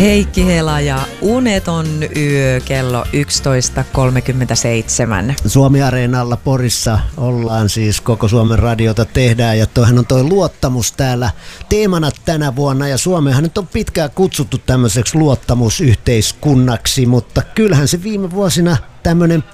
Heikki Hela ja Uneton yö kello 11.37. Suomi-areenalla Porissa ollaan siis, koko Suomen radiota tehdään ja toihan on toi luottamus täällä teemana tänä vuonna ja Suomeahan nyt on pitkään kutsuttu tämmöiseksi luottamusyhteiskunnaksi, mutta kyllähän se viime vuosina tämmöinen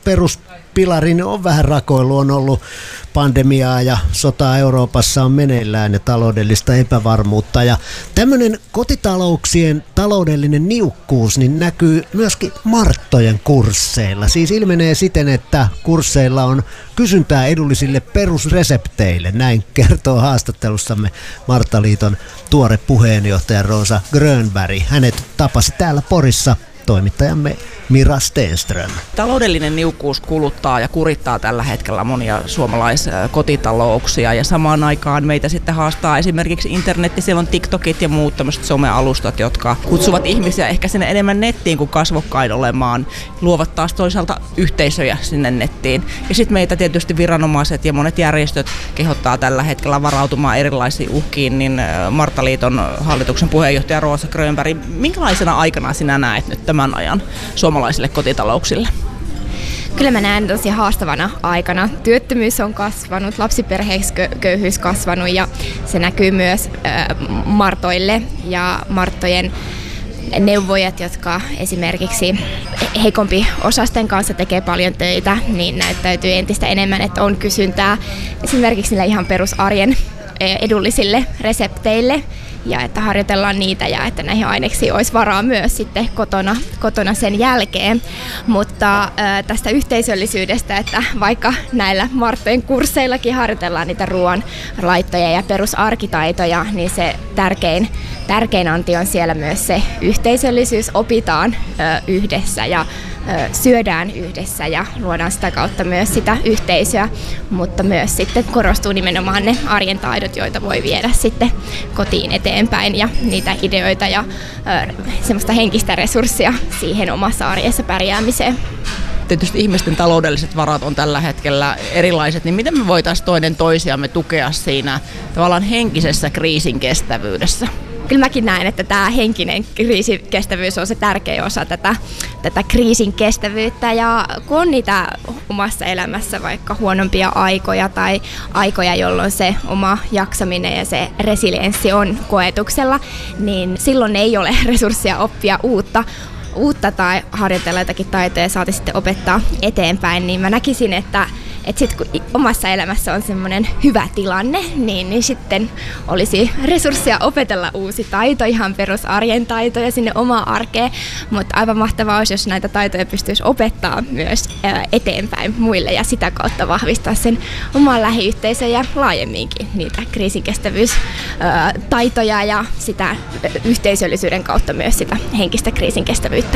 peruspilari on vähän rakoilu, on ollut pandemiaa ja sotaa Euroopassa on meneillään ja taloudellista epävarmuutta ja tämmöinen kotitalouksien taloudellinen niukkuus niin näkyy myöskin Marttojen kursseilla. Siis ilmenee siten, että kursseilla on kysyntää edullisille perusresepteille. Näin kertoo haastattelussamme Marttaliiton tuore puheenjohtaja Rosa Grönberg. Hänet tapasi täällä Porissa toimittajamme Mira Stenström. Taloudellinen niukkuus kuluttaa ja kurittaa tällä hetkellä monia suomalaiskotitalouksia ja samaan aikaan meitä sitten haastaa esimerkiksi internetti, siellä on TikTokit ja muut tämmöiset somealustat, jotka kutsuvat ihmisiä ehkä sinne enemmän nettiin kuin kasvokkain olemaan, luovat taas toisaalta yhteisöjä sinne nettiin. Ja sitten meitä tietysti viranomaiset ja monet järjestöt kehottaa tällä hetkellä varautumaan erilaisiin uhkiin, niin Marttaliiton hallituksen puheenjohtaja Rosa Grönberg, minkälaisena aikana sinä näet nyt tämän ajan suomalaisille kotitalouksille? Kyllä mä näen tosi haastavana aikana. Työttömyys on kasvanut, lapsiperheköyhyys kasvanut ja se näkyy myös Martoille ja Marttojen neuvojat, jotka esimerkiksi heikompi osasten kanssa tekee paljon töitä, niin näyttäytyy entistä enemmän, että on kysyntää esimerkiksi niille ihan perusarjen edullisille resepteille ja että harjoitellaan niitä ja että näihin aineksiin olisi varaa myös sitten kotona sen jälkeen. Mutta tästä yhteisöllisyydestä, että vaikka näillä Marttojen kursseillakin harjoitellaan niitä ruoan laittoja ja perusarkitaitoja, niin se tärkein anti on siellä myös se yhteisöllisyys, opitaan yhdessä ja syödään yhdessä ja luodaan sitä kautta myös sitä yhteisöä, mutta myös sitten korostuu nimenomaan ne arjen taidot, joita voi viedä sitten kotiin eteenpäin ja niitä ideoita ja semmoista henkistä resurssia siihen omassa arjessa pärjäämiseen. Tietysti ihmisten taloudelliset varat on tällä hetkellä erilaiset, niin miten me voitaisiin toinen toisiamme tukea siinä tavallaan henkisessä kriisin kestävyydessä? Kyllä mäkin näen, että tämä henkinen kriisikestävyys on se tärkeä osa tätä kriisin kestävyyttä ja kun on niitä omassa elämässä vaikka huonompia aikoja tai aikoja, jolloin se oma jaksaminen ja se resilienssi on koetuksella, niin silloin ei ole resursseja oppia uutta tai harjoitella jotakin taitoja ja saati sitten opettaa eteenpäin, niin mä näkisin, että sitten kun omassa elämässä on semmoinen hyvä tilanne, niin sitten olisi resursseja opetella uusi taito, ihan perusarjen taitoja sinne omaan arkeen, mutta aivan mahtavaa olisi, jos näitä taitoja pystyisi opettaa myös eteenpäin muille ja sitä kautta vahvistaa sen oman lähiyhteisön ja laajemminkin niitä kriisinkestävyystaitoja ja sitä yhteisöllisyyden kautta myös sitä henkistä kriisinkestävyyttä.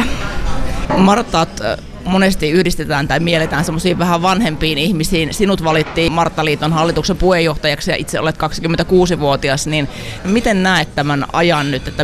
Marttat monesti yhdistetään tai mielletään semmoisiin vähän vanhempiin ihmisiin. Sinut valittiin Marttaliiton hallituksen puheenjohtajaksi ja itse olet 26-vuotias, niin miten näet tämän ajan nyt, että